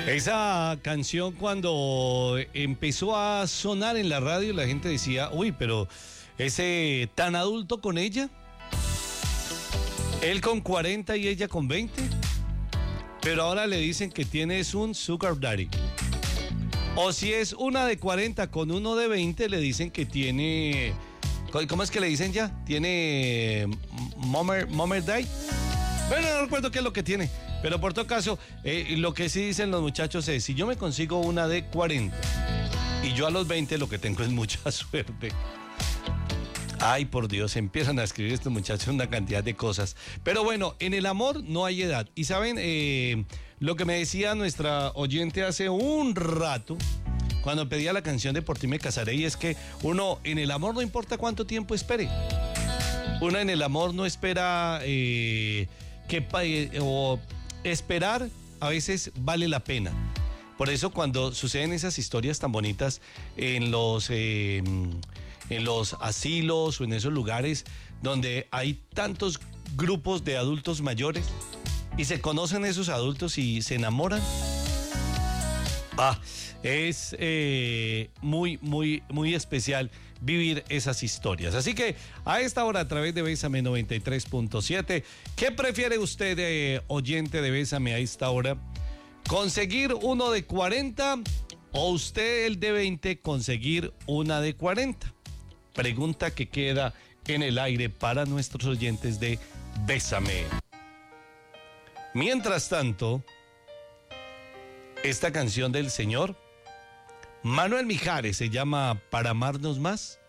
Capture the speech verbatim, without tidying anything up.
Esa canción cuando empezó a sonar en la radio, la gente decía, uy, pero ese tan adulto con ella, él con cuarenta y ella con veinte, pero ahora le dicen que tienes un sugar daddy. O si es una de cuarenta con uno de veinte, le dicen que tiene, ¿cómo es que le dicen ya? Tiene Mommer, Mommer Day. Bueno, no recuerdo qué es lo que tiene. Pero por todo caso, eh, lo que sí dicen los muchachos es, si yo me consigo una de cuarenta y yo a los veinte, lo que tengo es mucha suerte. Ay, por Dios, empiezan a escribir estos muchachos una cantidad de cosas. Pero bueno, en el amor no hay edad. Y saben, eh, lo que me decía nuestra oyente hace un rato, cuando pedía la canción de Por ti me casaré, y es que uno en el amor no importa cuánto tiempo espere. Uno en el amor no espera eh, que... Eh, o, Esperar a veces vale la pena. Por eso cuando suceden esas historias tan bonitas en los, eh, en los asilos o en esos lugares donde hay tantos grupos de adultos mayores y se conocen esos adultos y se enamoran, ah, es eh, muy, muy, muy especial vivir esas historias. Así que a esta hora, a través de Bésame noventa y tres punto siete, ¿qué prefiere usted, eh, oyente de Bésame, a esta hora? ¿Conseguir uno de cuarenta o usted, el de veinte, conseguir una de cuarenta? Pregunta que queda en el aire para nuestros oyentes de Bésame. Mientras tanto, esta canción del señor Manuel Mijares se llama Para amarnos más.